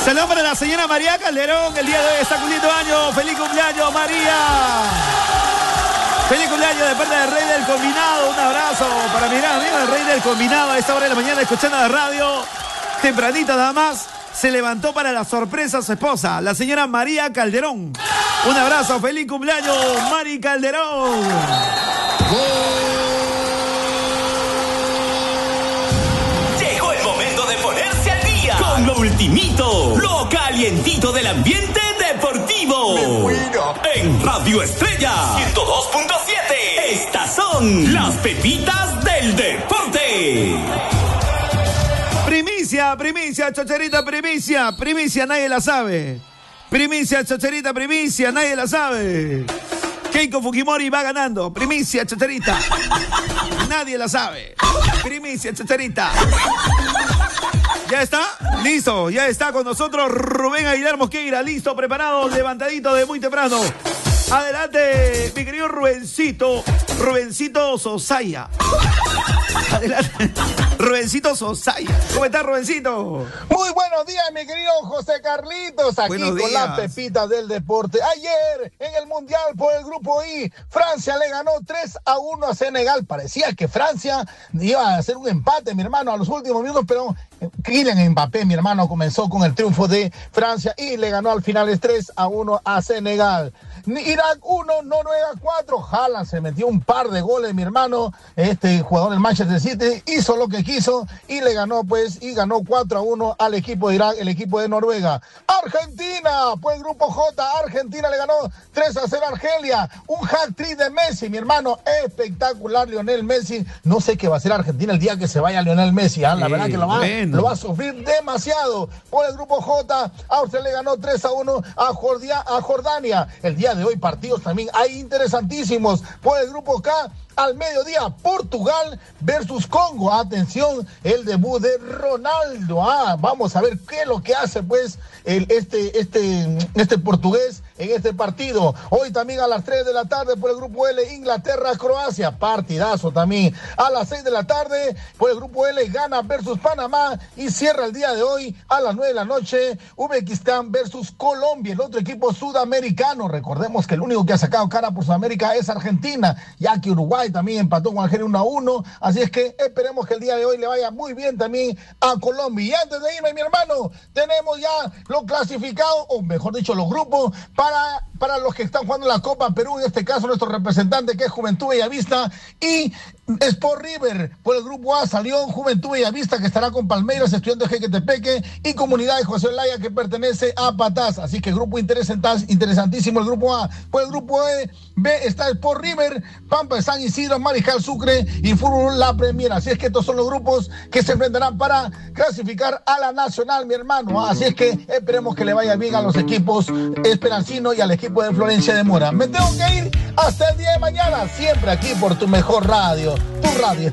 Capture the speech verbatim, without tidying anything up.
Saludos para la señora María Calderón, el día de hoy está cumpliendo años. ¡Feliz cumpleaños, María! ¡Feliz cumpleaños de parte del Rey del Combinado! Un abrazo para mi gran amigo, el Rey del Combinado, a esta hora de la mañana escuchando la radio. Tempranita nada más, se levantó para la sorpresa a su esposa, la señora María Calderón. Un abrazo, feliz cumpleaños, Mari Calderón. Llegó el momento de ponerse al día con lo ultimito, lo calientito del ambiente deportivo. En Radio Estrella ciento dos punto siete. Estas son las pepitas del deporte. Primicia, primicia, chocherita, primicia. Primicia, nadie la sabe. Primicia, chocherita, primicia, nadie la sabe. Keiko Fujimori va ganando. Primicia, chocherita. Nadie la sabe. Primicia, chocherita. ¿Ya está? Listo, ya está con nosotros Rubén Aguilar Mosqueira. Listo, preparado, levantadito de muy temprano. Adelante, mi querido Rubencito. Rubencito Sosaya. Adelante. Rubencito Sosaya. ¿Cómo estás, Rubencito? Muy buenos días, mi querido José Carlitos. Aquí buenos con días. Las pepitas del deporte. Ayer, en el Mundial por el Grupo I, Francia le ganó tres a uno a Senegal. Parecía que Francia iba a hacer un empate, mi hermano, a los últimos minutos, pero Kylian Mbappé, mi hermano, comenzó con el triunfo de Francia y le ganó al final tres a uno a Senegal. Irak uno, Noruega cuatro. Haaland se metió un par de goles, mi hermano. Este jugador del Manchester City hizo lo que quiso y le ganó, pues, y ganó cuatro a uno al equipo de Irak, el equipo de Noruega. Argentina, pues, Grupo J, Argentina le ganó tres a cero a Argelia. Un hat-trick de Messi, mi hermano. Espectacular, Lionel Messi. No sé qué va a hacer Argentina el día que se vaya Lionel Messi. ¿eh? La sí, verdad que lo va, bueno. lo va a sufrir demasiado. Por el Grupo J, Austria le ganó tres a uno a, Jordia, a Jordania. El día de hoy partidos también hay interesantísimos. Por el Grupo K, al mediodía, Portugal versus Congo. Atención, el debut de Ronaldo. Ah, vamos a ver qué es lo que hace, pues, el, este, este, este portugués en este partido. Hoy también a las tres de la tarde por el Grupo L, Inglaterra-Croacia. Partidazo también. A las seis de la tarde por el Grupo L, Ghana versus Panamá. Y cierra el día de hoy a las nueve de la noche, Uzbekistán versus Colombia, el otro equipo sudamericano. Recordemos que el único que ha sacado cara por Sudamérica es Argentina, ya que Uruguay también empató con Argelia uno a uno, así es que esperemos que el día de hoy le vaya muy bien también a Colombia. Y antes de irme, mi hermano, tenemos ya lo clasificado, o mejor dicho, los grupos para, para los que están jugando la Copa Perú, en este caso nuestro representante que es Juventud Bellavista y Sport River. Por el Grupo A salió Juventud Bellavista, que estará con Palmeiras, Estudiantes Jequetepeque y Comunidad de José Olaya, que pertenece a Patás. Así que grupo interesantísimo el Grupo A. Por el Grupo E, B está Sport River, Pampa de San Isidro, Mariscal Sucre y Fútbol La Premier. Así es que estos son los grupos que se enfrentarán para clasificar a la Nacional, mi hermano. Así es que esperemos que le vaya bien a los equipos Esperancino y al equipo de Florencia de Mora. Me tengo que ir hasta el día de mañana, siempre aquí por tu mejor radio, tu radio.